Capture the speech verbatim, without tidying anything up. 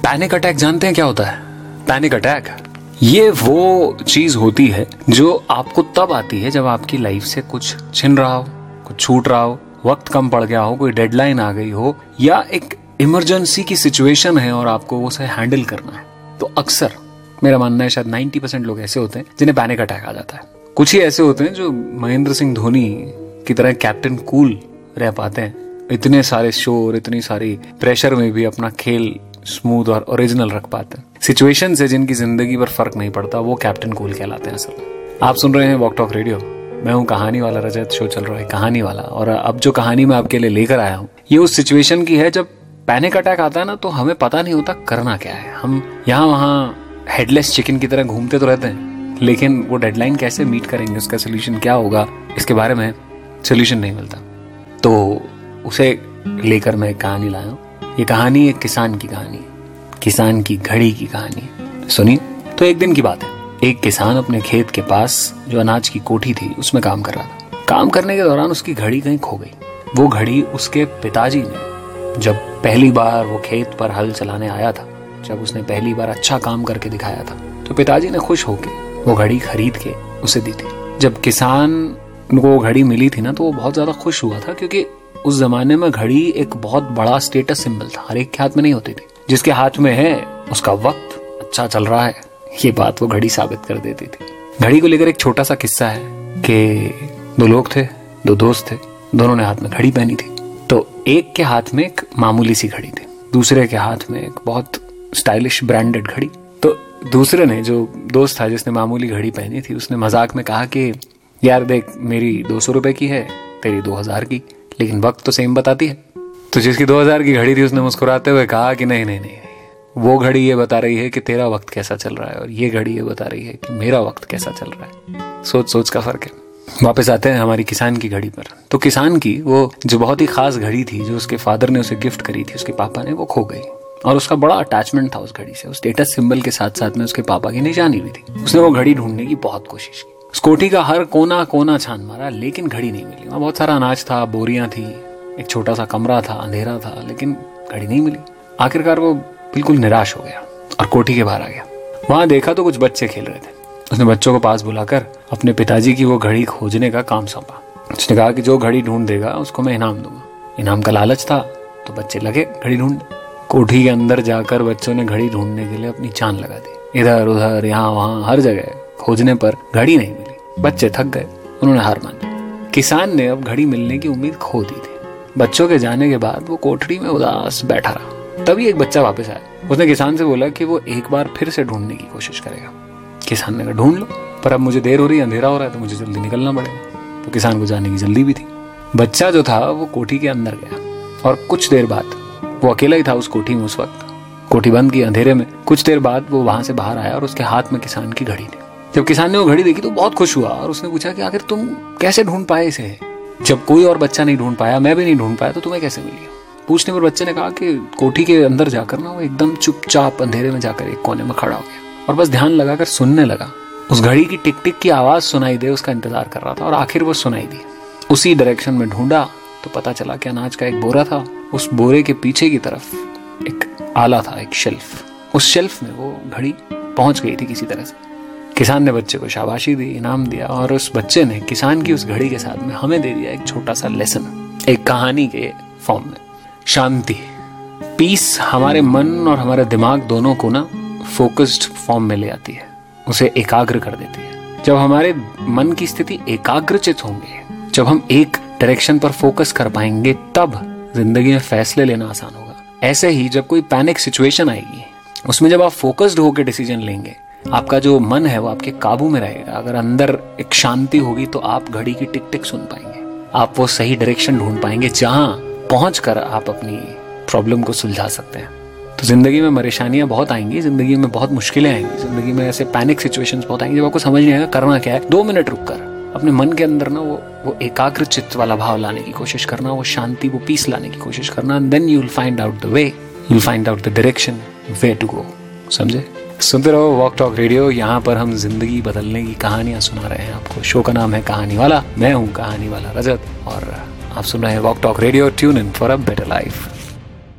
Panic attack जानते हैं क्या होता है? पैनिक अटैक ये वो चीज होती है जो आपको तब आती है जब आपकी लाइफ से कुछ छिन रहा हो, कुछ छूट रहा हो, वक्त कम पड़ गया हो, कोई डेडलाइन आ गई हो या एक इमरजेंसी की सिचुएशन है और आपको उसे हैंडल करना है। तो अक्सर मेरा मानना है शायद नब्बे परसेंट लोग ऐसे होते हैं जिन्हें पैनिक अटैक आ जाता है। कुछ ही ऐसे होते हैं जो महेंद्र सिंह धोनी की तरह कैप्टन कूल रह पाते हैं, इतने सारे शोर, इतनी सारी प्रेशर में भी अपना खेल स्मूथ और ओरिजिनल रख पाते हैं। सिचुएशन से जिनकी जिंदगी पर फर्क नहीं पड़ता वो कैप्टन कूल कहलाते हैं। असल आप सुन रहे हैं वॉक टॉक रेडियो, मैं हूं कहानी वाला रजत, शो चल रहा है कहानी वाला। और अब जो कहानी मैं आपके लिए लेकर आया हूं ये उस सिचुएशन की है जब पैनिक अटैक आता है ना, तो हमें पता नहीं होता करना क्या है। हम यहाँ वहाँ हेडलेस चिकन की तरह घूमते तो रहते हैं, लेकिन वो डेडलाइन कैसे मीट करेंगे, उसका सोल्यूशन क्या होगा, इसके बारे में सोल्यूशन नहीं मिलता। तो उसे लेकर मैं एक कहानी लाया हूँ। ये कहानी एक किसान की कहानी है, किसान की घड़ी की कहानी है। सुनिए। तो एक दिन की बात है, एक किसान अपने खेत के पास जो अनाज की कोठी थी उसमें काम कर रहा था। काम करने के दौरान उसकी घड़ी कहीं खो गई। वो घड़ी उसके पिताजी ने जब पहली बार वो खेत पर हल चलाने आया था, जब उसने पहली बार अच्छा काम करके दिखाया था, तो पिताजी ने खुश होके वो घड़ी खरीद के उसे दी थी। जब किसान को वो घड़ी मिली थी ना, तो वो बहुत ज्यादा खुश हुआ था, क्योंकि उस जमाने में घड़ी एक बहुत बड़ा स्टेटस सिंबल था। हर एक के हाथ में नहीं होती थी। जिसके हाथ में है उसका वक्त अच्छा चल रहा है, ये बात वो घड़ी साबित कर देती थी। घड़ी को लेकर एक छोटा सा किस्सा है कि दो लोग थे, दो दोस्त थे, दोनों ने हाथ में घड़ी पहनी थी। तो एक के हाथ में एक मामूली सी घड़ी थी, दूसरे के हाथ में एक बहुत स्टाइलिश ब्रांडेड घड़ी। तो दूसरे ने, जो दोस्त था जिसने मामूली घड़ी पहनी थी, उसने मजाक में कहा कि यार देख, मेरी दो सौ रुपए की है, तेरी दो हजार की, लेकिन वक्त तो सेम बताती है। तो जिसकी दो हजार की घड़ी थी उसने मुस्कुराते हुए कहा कि नहीं नहीं नहीं, वो घड़ी ये बता रही है कि तेरा वक्त कैसा चल रहा है, और ये घड़ी ये बता रही है कि मेरा वक्त कैसा चल रहा है। सोच सोच का फर्क है। वापस आते हैं हमारी किसान की घड़ी पर। तो किसान की वो जो बहुत ही खास घड़ी थी, जो उसके फादर ने उसे गिफ्ट करी थी, उसके पापा ने, वो खो गई। और उसका बड़ा अटैचमेंट था उस घड़ी से। उस स्टेटस सिंबल के साथ साथ में उसके पापा की निशानी भी थी। उसने वो घड़ी ढूंढने की बहुत कोशिश की, उस कोठी का हर कोना कोना छान मारा, लेकिन घड़ी नहीं मिली। वहाँ बहुत सारा अनाज था, बोरियां थी, एक छोटा सा कमरा था, अंधेरा था, लेकिन घड़ी नहीं मिली। आखिरकार वो बिल्कुल निराश हो गया और कोठी के बाहर आ गया। वहां देखा तो कुछ बच्चे खेल रहे थे। उसने बच्चों को पास बुलाकर अपने पिताजी की वो घड़ी खोजने का काम सौंपा। उसने कहा कि जो घड़ी ढूंढ देगा उसको मैं इनाम दूंगा। इनाम का लालच था तो बच्चे लगे घड़ी ढूंढ। कोठी के अंदर जाकर बच्चों ने घड़ी ढूंढने के लिए अपनी जान लगा दी। इधर उधर यहाँ वहां हर जगह खोजने पर घड़ी नहीं मिली। बच्चे थक गए, उन्होंने हार मान ली। किसान ने अब घड़ी मिलने की उम्मीद खो दी थी। बच्चों के जाने के बाद वो कोठरी में उदास बैठा रहा। तभी एक बच्चा वापस आया। उसने किसान से बोला कि वो एक बार फिर से ढूंढने की कोशिश करेगा। किसान ने कहा ढूंढ लो, पर अब मुझे देर हो रही है, अंधेरा हो रहा है, तो मुझे जल्दी निकलना पड़ेगा। तो किसान को जाने की जल्दी भी थी। बच्चा जो था वो कोठी के अंदर गया और कुछ देर बाद, वो अकेला ही था उस कोठी में उस वक्त, कोठी बंद की अंधेरे में। कुछ देर बाद वो वहां से बाहर आया और उसके हाथ में किसान की घड़ी थी। जब किसान ने वो घड़ी देखी तो बहुत खुश हुआ और उसने पूछा कि आखिर तुम कैसे ढूंढ पाए इसे? जब कोई और बच्चा नहीं ढूंढ पाया, मैं भी नहीं ढूंढ पाया, तो तुम्हें कैसे मिली? पूछने पर बच्चे ने कहा कि कोठी के अंदर जाकर ना वो एकदम चुपचाप अंधेरे में जाकर एक कोने में खड़ा हो गया और बस ध्यान लगाकर सुनने लगा। उस घड़ी की टिक टिक की आवाज सुनाई दे, उसका इंतजार कर रहा था और आखिर वो सुनाई दी। उसी डायरेक्शन में ढूंढा तो पता चला कि अनाज का एक बोरा था। उस बोरे के पीछे की तरफ एक आला था, एक शेल्फ। उस शेल्फ में वो घड़ी पहुंच गई थी किसी तरह से। किसान ने बच्चे को शाबाशी दी, इनाम दिया, और उस बच्चे ने किसान की उस घड़ी के साथ में हमें दे दिया एक छोटा सा लेसन, एक कहानी के फॉर्म में। शांति, पीस हमारे मन और हमारे दिमाग दोनों को ना फोकस्ड फॉर्म में ले आती है, उसे एकाग्र कर देती है। जब हमारे मन की स्थिति एकाग्रचित होंगे, जब हम एक डायरेक्शन पर फोकस कर पाएंगे, तब जिंदगी में फैसले लेना आसान होगा। ऐसे ही जब कोई पैनिक सिचुएशन आएगी, उसमें जब आप फोकस्ड होकर डिसीजन लेंगे, आपका जो मन है वो आपके काबू में रहेगा। अगर अंदर एक शांति होगी तो आप घड़ी की टिक टिक सुन पाएंगे, आप वो सही डायरेक्शन ढूंढ पाएंगे जहां पहुंचकर आप अपनी प्रॉब्लम को सुलझा सकते हैं। तो जिंदगी में परेशानियां बहुत आएंगी, जिंदगी में बहुत मुश्किलें आएंगी, जिंदगी में ऐसे पैनिक सिचुएशंस बहुत आएंगी जब आपको समझ नहीं आएगा करना क्या है। दो मिनट रुककर अपने मन के अंदर ना वो वो एकाग्र चित्त वाला भाव लाने की कोशिश करना, वो शांति, वो पीस लाने की कोशिश करना, and then you will find out the way, you will find out the direction where to go. समझे? सुनते रहो वॉक टॉक रेडियो। यहाँ पर हम जिंदगी बदलने की कहानियां सुना रहे हैं आपको। शो का नाम है कहानी वाला, मैं हूँ कहानी वाला रजत, और आप सुन रहे हैं walk talk radio. Tune in for a better life.